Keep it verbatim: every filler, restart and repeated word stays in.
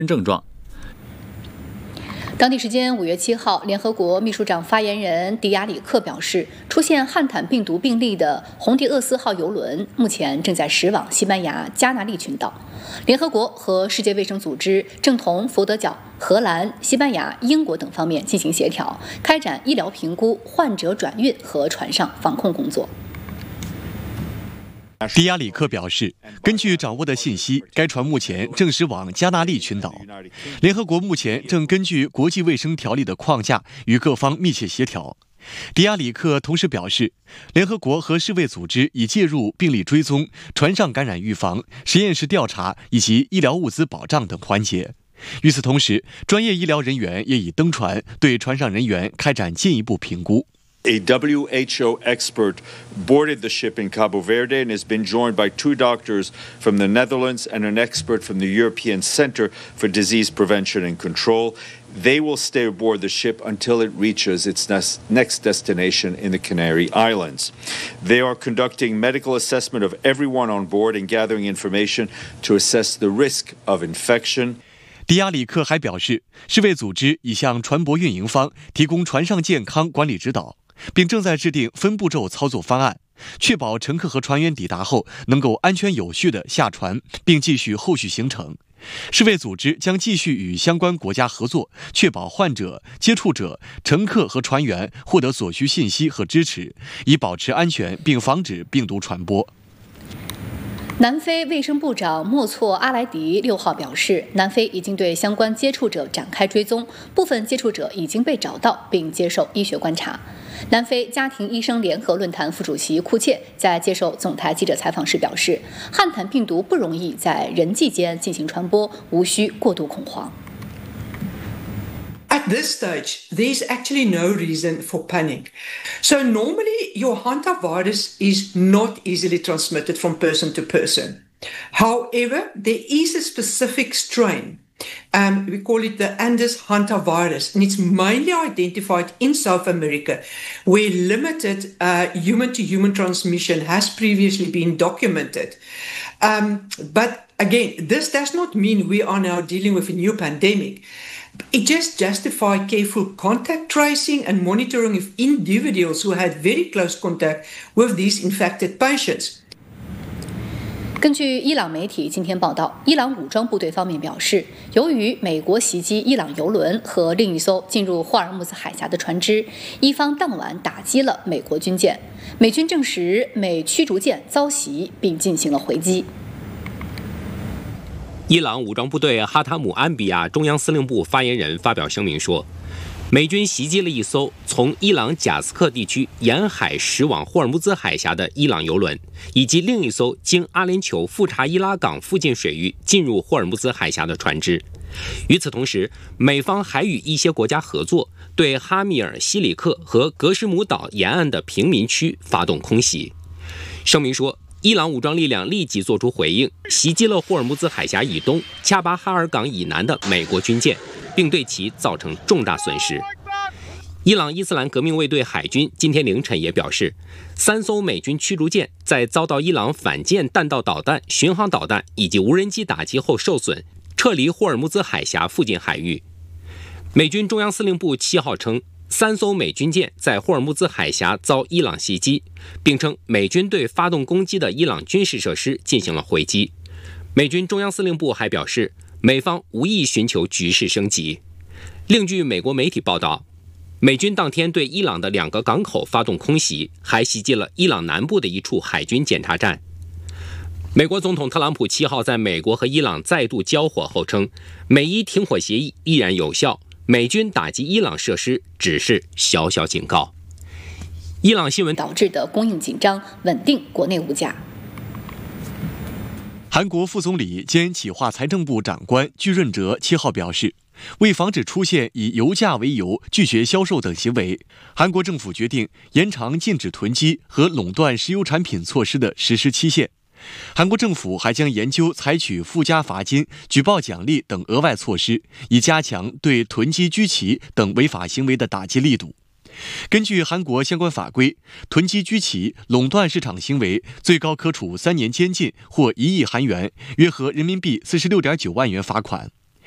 症状。 当地时间五月七号，联合国秘书长发言人迪亚里克表示，出现汉坦病毒病例的洪迪厄斯号邮轮目前正在驶往西班牙加那利群岛。联合国和世界卫生组织正同佛得角、荷兰、西班牙、英国等方面进行协调，开展医疗评估、患者转运和船上防控工作。 迪亚里克表示，根据掌握的信息，该船目前正驶往加那利群岛。联合国目前正根据国际卫生条例的框架与各方密切协调。迪亚里克同时表示，联合国和世卫组织已介入病例追踪、船上感染预防、实验室调查以及医疗物资保障等环节。与此同时，专业医疗人员也已登船，对船上人员开展进一步评估。 A W H O expert boarded the ship in Cabo Verde and has been joined by two doctors from the Netherlands and an expert from the European Centre for Disease Prevention and Control. They will stay aboard the ship until it reaches its next destination in the Canary Islands. They are conducting medical assessment of everyone on board and gathering information to assess the risk of infection. 迪亚里克还表示，世卫组织已向船舶运营方提供船上健康管理指导，并正在制定分步骤操作方案，确保乘客和船员抵达后能够安全有序地下船，并继续后续行程。世卫组织将继续与相关国家合作，确保患者、接触者、乘客和船员获得所需信息和支持，以保持安全并防止病毒传播。 南非卫生部长莫措阿莱迪六号表示，南非已经对相关接触者展开追踪，部分接触者已经被找到并接受医学观察。南非家庭医生联合论坛副主席库切在接受总台记者采访时表示，汉坦病毒不容易在人际间进行传播，无需过度恐慌。 At this stage, there's actually no reason for panic. So normally your hantavirus is not easily transmitted from person to person. However, there is a specific strain. Um, we call it the Andes hantavirus, and it's mainly identified in South America, where limited uh, human-to-human transmission has previously been documented. Um, but again, this does not mean we are now dealing with a new pandemic. It just justifies careful contact tracing and monitoring of individuals who had very close contact with these infected patients. 根据伊朗媒体今天报道，伊朗武装部队方面表示，由于美国袭击伊朗油轮和另一艘进入霍尔木兹海峡的船只，伊方当晚打击了美国军舰。美军证实美驱逐舰遭袭，并进行了回击。 伊朗武装部队哈塔姆安比亚中央司令部发言人发表声明说，美军袭击了一艘从伊朗贾斯克地区沿海驶往霍尔木兹海峡的伊朗油轮，以及另一艘经阿联酋富查伊拉港附近水域进入霍尔木兹海峡的船只。与此同时，美方还与一些国家合作，对哈米尔西里克和格什姆岛沿岸的平民区发动空袭。声明说，伊朗武装力量立即作出回应，袭击了霍尔木兹海峡以东恰巴哈尔港以南的美国军舰，并对其造成重大损失。伊朗伊斯兰革命卫队海军今天凌晨也表示，三艘美军驱逐舰在遭到伊朗反舰弹道导弹、巡航导弹以及无人机打击后受损，撤离霍尔木兹海峡附近海域。美军中央司令部七号称，三艘美军舰在霍尔木兹海峡遭伊朗袭击，并称美军对发动攻击的伊朗军事设施进行了回击。美军中央司令部还表示，美方无意寻求局势升级。另据美国媒体报道，美军当天对伊朗的两个港口发动空袭，还袭击了伊朗南部的一处海军检查站。美国总统特朗普七号在美国和伊朗再度交火后称，美伊停火协议依然有效，美军打击伊朗设施只是小小警告。伊朗新闻导致的供应紧张，稳定国内物价。 韩国副总理兼企划财政部长官具润哲七号表示，为防止出现以油价为由拒绝销售等行为，韩国政府决定延长禁止囤积和垄断石油产品措施的实施期限。韩国政府还将研究采取附加罚金、举报奖励等额外措施，以加强对囤积居奇等违法行为的打击力度。根据韩国相关法规，囤积居奇、垄断市场行为最高可处三年监禁或一亿韩元，约合人民币四十六点九万元罚款。